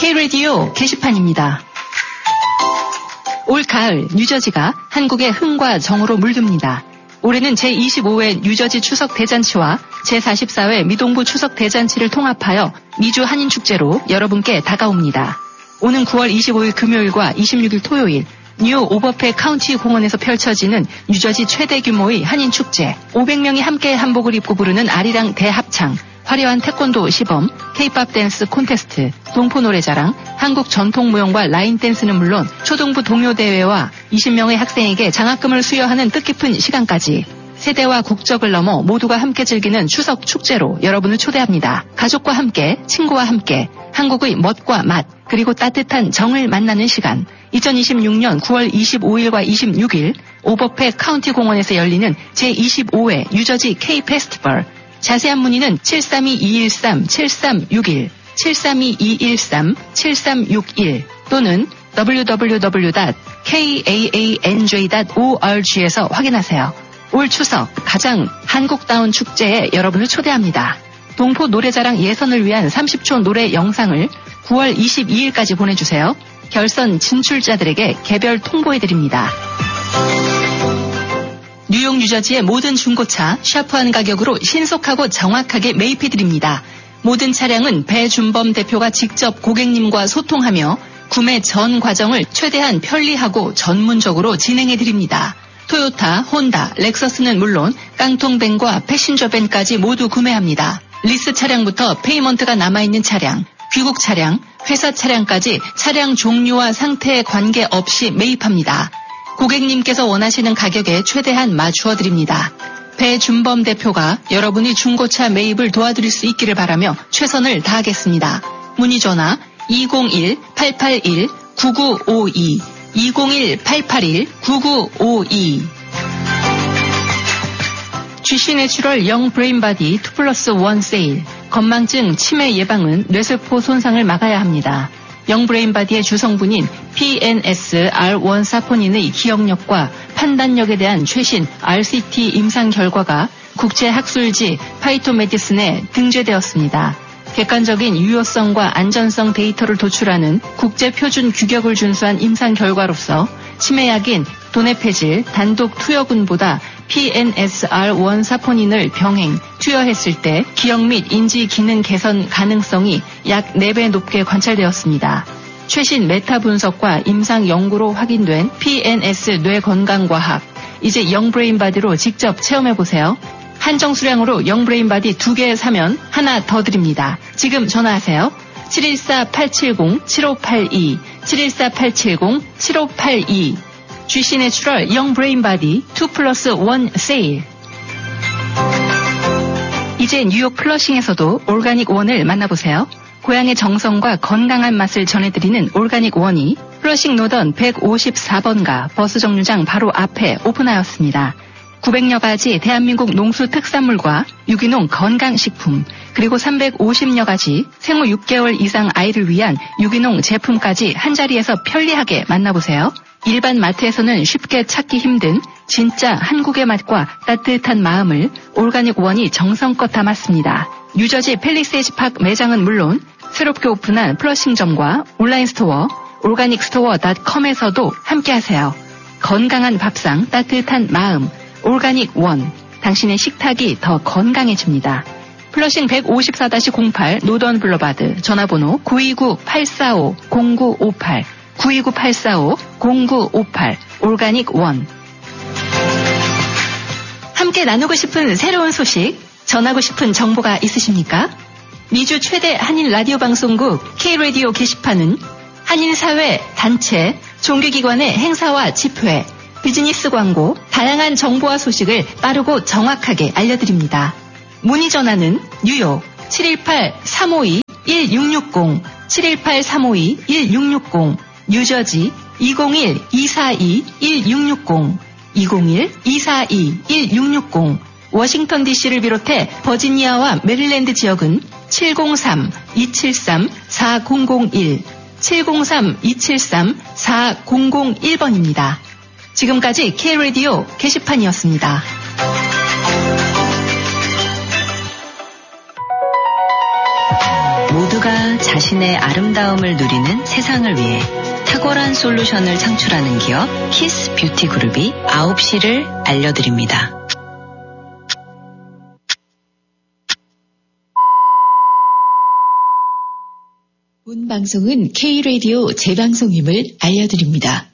K-라디오 게시판입니다. 올 가을 뉴저지가 한국의 흥과 정으로 물듭니다. 올해는 제25회 뉴저지 추석 대잔치와 제44회 미동부 추석 대잔치를 통합하여 미주 한인축제로 여러분께 다가옵니다. 오는 9월 25일 금요일과 26일 토요일 뉴 오버페 카운티 공원에서 펼쳐지는 뉴저지 최대 규모의 한인축제, 500명이 함께 한복을 입고 부르는 아리랑 대합창, 화려한 태권도 시범, K-팝 댄스 콘테스트, 동포 노래자랑, 한국 전통 무용과 라인 댄스는 물론 초등부 동요대회와 20명의 학생에게 장학금을 수여하는 뜻깊은 시간까지 세대와 국적을 넘어 모두가 함께 즐기는 추석 축제로 여러분을 초대합니다. 가족과 함께, 친구와 함께 한국의 멋과 맛, 그리고 따뜻한 정을 만나는 시간. 2026년 9월 25일과 26일 오버페 카운티 공원에서 열리는 제25회 뉴저지 K-페스티벌. 자세한 문의는 732-213-7361, 732-213-7361 또는 www.kaanj.org에서 확인하세요. 올 추석 가장 한국다운 축제에 여러분을 초대합니다. 동포 노래자랑 예선을 위한 30초 노래 영상을 9월 22일까지 보내주세요. 결선 진출자들에게 개별 통보해드립니다. 뉴욕 뉴저지의 모든 중고차 샤프한 가격으로 신속하고 정확하게 매입해드립니다. 모든 차량은 배준범 대표가 직접 고객님과 소통하며 구매 전 과정을 최대한 편리하고 전문적으로 진행해드립니다. 토요타, 혼다, 렉서스는 물론 깡통밴과 패신저밴까지 모두 구매합니다. 리스 차량부터 페이먼트가 남아있는 차량, 귀국 차량, 회사 차량까지 차량 종류와 상태에 관계없이 매입합니다. 고객님께서 원하시는 가격에 최대한 맞추어드립니다. 배준범 대표가 여러분이 중고차 매입을 도와드릴 수 있기를 바라며 최선을 다하겠습니다. 문의 전화 201-881-9952, 201-881-9952. GC 내추럴 영 브레인바디 2+1 세일. 건망증, 치매 예방은 뇌세포 손상을 막아야 합니다. 영브레인바디의 주성분인 PNS-R1 사포닌의 기억력과 판단력에 대한 최신 RCT 임상 결과가 국제학술지 파이토메디슨에 등재되었습니다. 객관적인 유효성과 안전성 데이터를 도출하는 국제표준 규격을 준수한 임상 결과로서 치매약인 도네페질 단독 투여군보다 PNS-R1 사포닌을 병행, 투여했을 때 기억 및 인지 기능 개선 가능성이 약 4배 높게 관찰되었습니다. 최신 메타 분석과 임상 연구로 확인된 PNS 뇌 건강과학. 이제 영브레인바디로 직접 체험해보세요. 한정 수량으로 영브레인바디 2개 사면 하나 더 드립니다. 지금 전화하세요. 714-870-7582, 714-870-7582. GC 내추럴 영 브레인바디 2+1 세일. 이제 뉴욕 플러싱에서도 오르가닉 원을 만나보세요. 고향의 정성과 건강한 맛을 전해드리는 오르가닉 원이 플러싱 노던 154번가 버스 정류장 바로 앞에 오픈하였습니다. 900여 가지 대한민국 농수 특산물과 유기농 건강식품, 그리고 350여 가지 생후 6개월 이상 아이를 위한 유기농 제품까지 한자리에서 편리하게 만나보세요. 일반 마트에서는 쉽게 찾기 힘든 진짜 한국의 맛과 따뜻한 마음을 오르가닉 원이 정성껏 담았습니다. 뉴저지 팰리세이즈 파크 매장은 물론 새롭게 오픈한 플러싱점과 온라인 스토어 organicsstore.com에서도 함께하세요. 건강한 밥상, 따뜻한 마음, 오르가닉 원. 당신의 식탁이 더 건강해집니다. 플러싱 154-08 노던 블러바드, 전화번호 929-845-0958, 929-845-0958, 오르가닉 원. 함께 나누고 싶은 새로운 소식, 전하고 싶은 정보가 있으십니까? 미주 최대 한인 라디오 방송국 K-라디오 게시판은 한인사회, 단체, 종교기관의 행사와 집회, 비즈니스 광고, 다양한 정보와 소식을 빠르고 정확하게 알려드립니다. 문의 전화는 뉴욕 718-352-1660, 718-352-1660, 뉴저지 201-242-1660, 201-242-1660, 워싱턴 DC를 비롯해 버지니아와 메릴랜드 지역은 703-273-4001, 703-273-4001번입니다. 지금까지 K-라디오 게시판이었습니다. 모두가 자신 당신의 아름다움을 누리는 세상을 위해 탁월한 솔루션을 창출하는 기업 키스 뷰티 그룹이 9시를 알려드립니다. 본 방송은 K-라디오 재방송임을 알려드립니다.